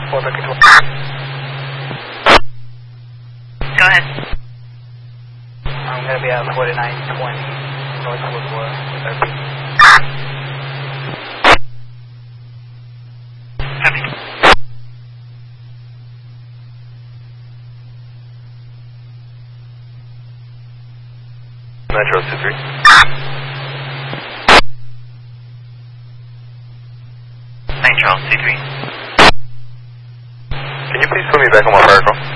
Go ahead. I'm going to be at 4920 North Woodward with our people. Copy. Metro 2-3. St. Charles, C3. Can you please put me back on my fire call?